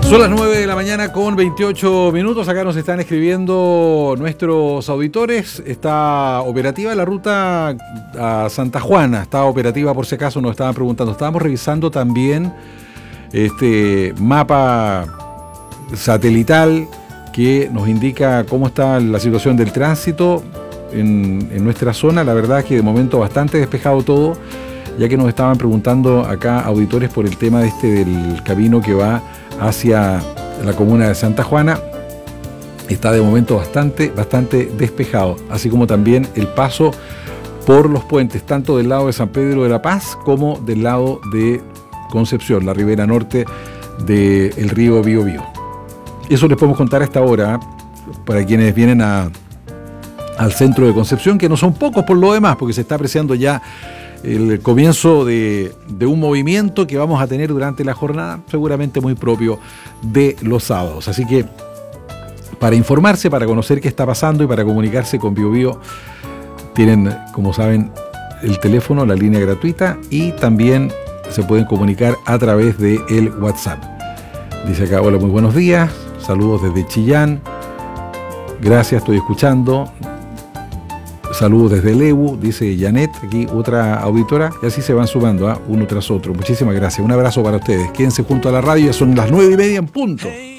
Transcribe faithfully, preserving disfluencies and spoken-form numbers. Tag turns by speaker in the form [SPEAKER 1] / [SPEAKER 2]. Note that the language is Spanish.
[SPEAKER 1] Son las nueve de la mañana con veintiocho minutos. Acá nos están escribiendo nuestros auditores. Está operativa la ruta a Santa Juana. Está operativa por si acaso, nos estaban preguntando. Estábamos revisando también este mapa satelital que nos indica cómo está la situación del tránsito en, en nuestra zona. La verdad es que de momento bastante despejado todo, ya que nos estaban preguntando acá auditores por el tema de este del camino que va hacia la comuna de Santa Juana. Está de momento bastante, bastante despejado, así como también el paso por los puentes, tanto del lado de San Pedro de la Paz como del lado de Concepción, la ribera norte del río Biobío. Eso les podemos contar a esta hora para quienes vienen a, al centro de Concepción, que no son pocos por lo demás, porque se está apreciando ya el comienzo de, de un movimiento que vamos a tener durante la jornada, seguramente muy propio de los sábados. Así que para informarse, para conocer qué está pasando y para comunicarse con Biobío, tienen, como saben, el teléfono, la línea gratuita, y también se pueden comunicar a través de el WhatsApp. Dice acá: hola, muy buenos días, saludos desde Chillán, gracias, estoy escuchando. Saludos desde Lebu, dice Janet, aquí otra auditora, y así se van sumando, ¿eh? uno tras otro. Muchísimas gracias, un abrazo para ustedes. Quédense junto a la radio, ya son las nueve y media en punto.